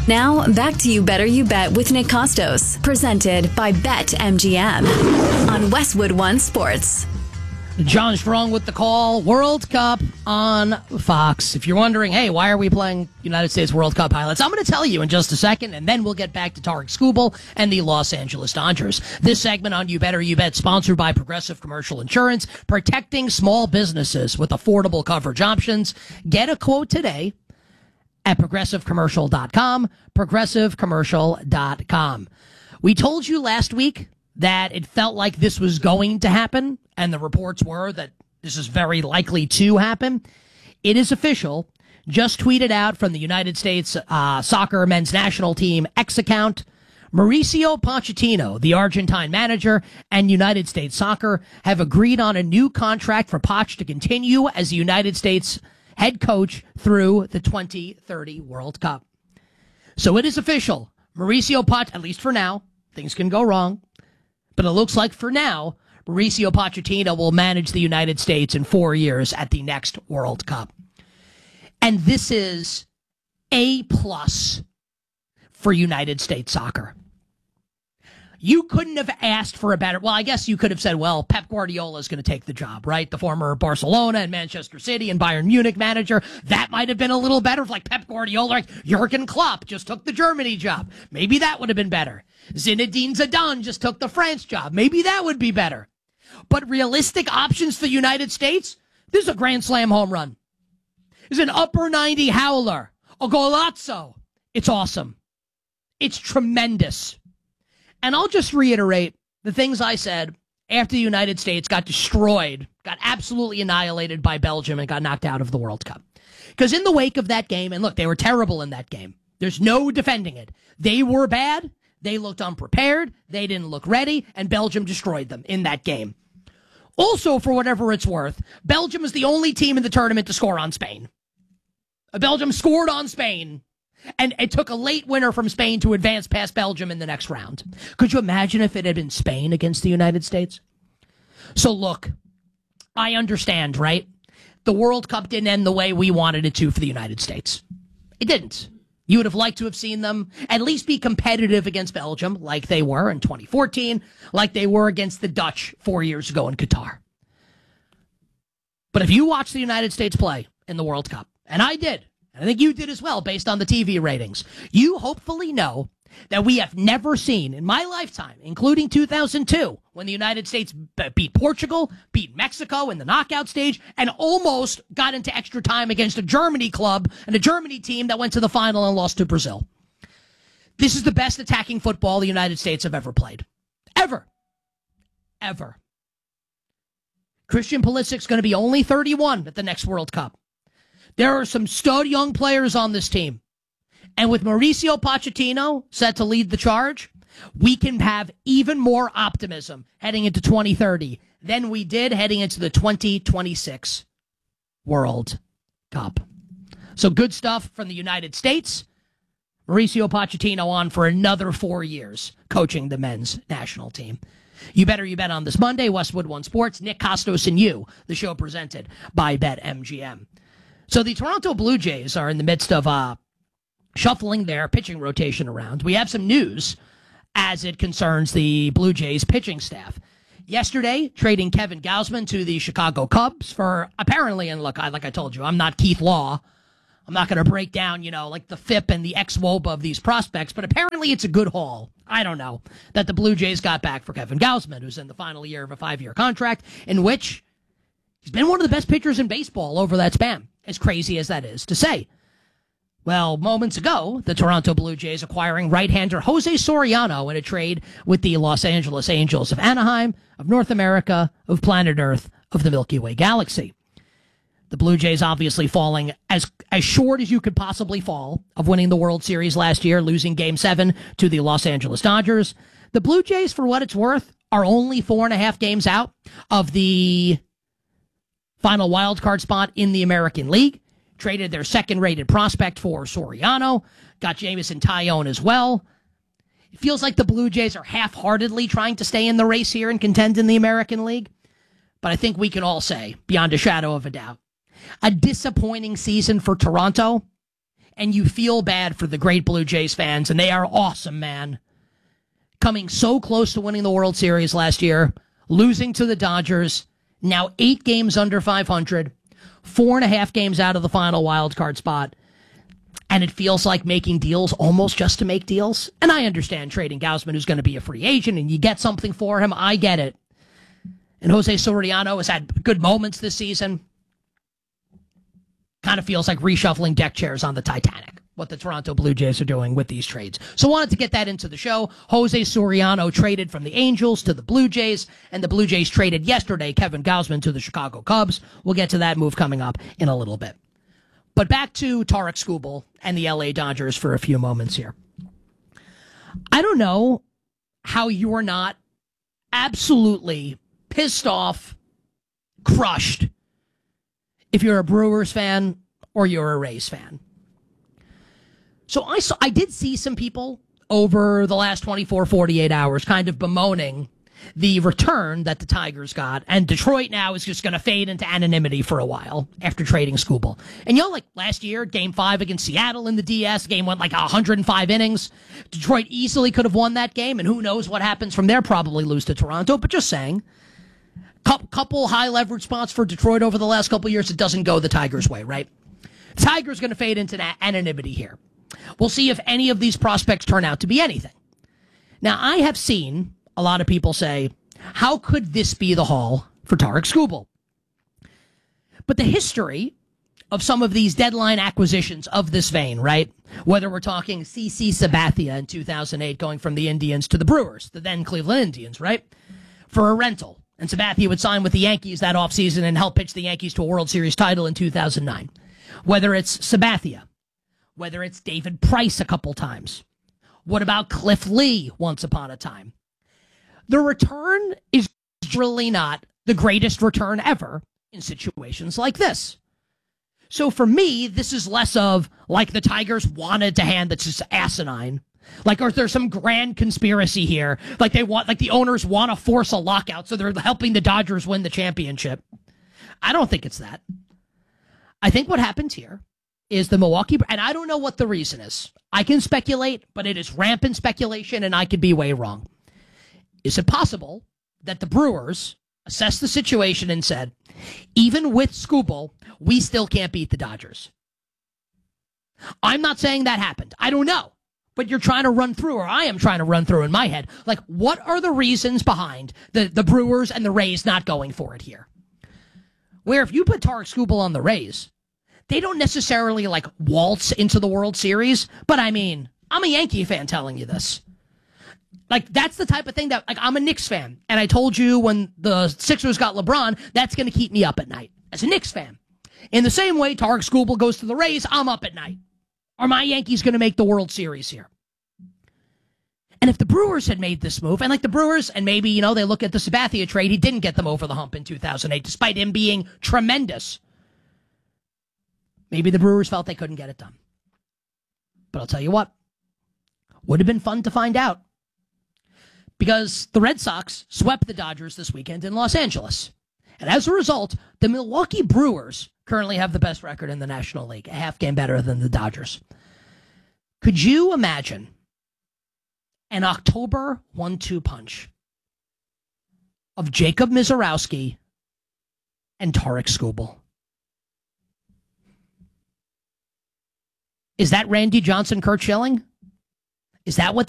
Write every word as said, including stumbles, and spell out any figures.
Now, back to You Better You Bet with Nick Costos, presented by BetMGM on Westwood One Sports. John Strong with the call. World Cup on Fox. If you're wondering, hey, why are we playing United States World Cup highlights? I'm going to tell you in just a second, and then we'll get back to Tarek Skubal and the Los Angeles Dodgers. This segment on You Better You Bet, sponsored by Progressive Commercial Insurance, protecting small businesses with affordable coverage options. Get a quote today at progressive commercial dot com, progressive commercial dot com. We told you last week that it felt like this was going to happen, and the reports were that this is very likely to happen. It is official. Just tweeted out from the United States uh, Soccer Men's National Team X account, Mauricio Pochettino, the Argentine manager, and United States Soccer have agreed on a new contract for Poch to continue as the United States head coach through the twenty thirty World Cup. So it is official. Mauricio Poch, at least for now, things can go wrong, but it looks like for now, Mauricio Pochettino will manage the United States in four years at the next World Cup. And this is A plus for United States soccer. You couldn't have asked for a better, well, I guess you could have said, well, Pep Guardiola is going to take the job, right? The former Barcelona and Manchester City and Bayern Munich manager. That might have been a little better if, like, Pep Guardiola, like Jurgen Klopp just took the Germany job. Maybe that would have been better. Zinedine Zidane just took the France job. Maybe that would be better. But realistic options for the United States? This is a Grand Slam home run. This is an upper ninety howler. A golazzo. It's awesome. It's tremendous. And I'll just reiterate the things I said after the United States got destroyed, got absolutely annihilated by Belgium and got knocked out of the World Cup. Because in the wake of that game, and look, they were terrible in that game. There's no defending it. They were bad. They looked unprepared. They didn't look ready. And Belgium destroyed them in that game. Also, for whatever it's worth, Belgium is the only team in the tournament to score on Spain. Belgium scored on Spain. And it took a late winner from Spain to advance past Belgium in the next round. Could you imagine if it had been Spain against the United States? So look, I understand, right? The World Cup didn't end the way we wanted it to for the United States. It didn't. You would have liked to have seen them at least be competitive against Belgium, like they were in twenty fourteen, like they were against the Dutch four years ago in Qatar. But if you watch the United States play in the World Cup, and I did, I think you did as well based on the T V ratings, you hopefully know that we have never seen in my lifetime, including two thousand two, when the United States beat Portugal, beat Mexico in the knockout stage, and almost got into extra time against a Germany club and a Germany team that went to the final and lost to Brazil. This is the best attacking football the United States have ever played. Ever. Ever. Christian Pulisic's going to be only thirty-one at the next World Cup. There are some stud young players on this team. And with Mauricio Pochettino set to lead the charge, we can have even more optimism heading into twenty thirty than we did heading into the twenty twenty-six World Cup. So good stuff from the United States. Mauricio Pochettino on for another four years coaching the men's national team. You Better You Bet on this Monday, Westwood One Sports, Nick Costos and you, the show presented by BetMGM. So the Toronto Blue Jays are in the midst of uh, shuffling their pitching rotation around. We have some news as it concerns the Blue Jays pitching staff. Yesterday, trading Kevin Gausman to the Chicago Cubs for apparently, and look, I, like I told you, I'm not Keith Law. I'm not going to break down, you know, like the F I P and the ex-W O B A of these prospects, but apparently it's a good haul. I don't know, that the Blue Jays got back for Kevin Gausman, who's in the final year of a five-year contract, in which he's been one of the best pitchers in baseball over that span. As crazy as that is to say. Well, moments ago, the Toronto Blue Jays acquiring right-hander Jose Soriano in a trade with the Los Angeles Angels of Anaheim, of North America, of planet Earth, of the Milky Way galaxy. The Blue Jays obviously falling as as short as you could possibly fall of winning the World Series last year, losing Game seven to the Los Angeles Dodgers. The Blue Jays, for what it's worth, are only four and a half games out of the final wild card spot in the American League. Traded their second-rated prospect for Soriano. Got Jameson Taillon as well. It feels like the Blue Jays are half-heartedly trying to stay in the race here and contend in the American League. But I think we can all say, beyond a shadow of a doubt, a disappointing season for Toronto and you feel bad for the great Blue Jays fans, and they are awesome, man. Coming so close to winning the World Series last year, losing to the Dodgers, now eight games under five hundred, four and a half games out of the final wild card spot, and it feels like making deals almost just to make deals. And I understand trading Gausman, who's going to be a free agent, and you get something for him. I get it. And Jose Soriano has had good moments this season. Kind of feels like reshuffling deck chairs on the Titanic, what the Toronto Blue Jays are doing with these trades. So wanted to get that into the show. Jose Soriano traded from the Angels to the Blue Jays, and the Blue Jays traded yesterday Kevin Gausman to the Chicago Cubs. We'll get to that move coming up in a little bit. But back to Tarik Skubal and the L A Dodgers for a few moments here. I don't know how you are not absolutely pissed off, crushed, if you're a Brewers fan or you're a Rays fan. So I saw, I did see some people over the last twenty-four, forty-eight hours kind of bemoaning the return that the Tigers got, and Detroit now is just going to fade into anonymity for a while after trading Skubal. And you know, like last year, game five against Seattle in the D S, game went like one hundred five innings. Detroit easily could have won that game, and who knows what happens from there, probably lose to Toronto, but just saying. Couple high leverage spots for Detroit over the last couple years. It doesn't go the Tigers' way, right? The Tigers going to fade into anonymity here. We'll see if any of these prospects turn out to be anything. Now, I have seen a lot of people say, how could this be the haul for Tarik Skubal? But the history of some of these deadline acquisitions of this vein, right? Whether we're talking C C Sabathia in two thousand eight going from the Indians to the Brewers, the then Cleveland Indians, right? For a rental. And Sabathia would sign with the Yankees that offseason and help pitch the Yankees to a World Series title in two thousand nine. Whether it's Sabathia, whether it's David Price a couple times. What about Cliff Lee once upon a time? The return is really not the greatest return ever in situations like this. So for me, this is less of like the Tigers wanted to hand that's just asinine. Like, or is there some grand conspiracy here? Like they want, like the owners want to force a lockout, so they're helping the Dodgers win the championship. I don't think it's that. I think what happened here is the Milwaukee, and I don't know what the reason is. I can speculate, but it is rampant speculation, and I could be way wrong. Is it possible that the Brewers assessed the situation and said, even with Skubal, we still can't beat the Dodgers? I'm not saying that happened. I don't know. But you're trying to run through, or I am trying to run through in my head, like, what are the reasons behind the, the Brewers and the Rays not going for it here? Where if you put Tarik Skubal on the Rays, they don't necessarily, like, waltz into the World Series, but I mean, I'm a Yankee fan telling you this. Like, that's the type of thing that, like, I'm a Knicks fan, and I told you when the Sixers got LeBron, that's going to keep me up at night as a Knicks fan. In the same way, Tarik Skubal goes to the Rays, I'm up at night. Are my Yankees going to make the World Series here? And if the Brewers had made this move, and like the Brewers, and maybe, you know, they look at the Sabathia trade, he didn't get them over the hump in two thousand eight, despite him being tremendous. Maybe the Brewers felt they couldn't get it done. But I'll tell you what, would have been fun to find out. Because the Red Sox swept the Dodgers this weekend in Los Angeles. And as a result, the Milwaukee Brewers currently have the best record in the National League, a half game better than the Dodgers. Could you imagine an October one two punch of Jacob Misiorowski and Tarik Skubal? Is that Randy Johnson, Curt Schilling? Is that what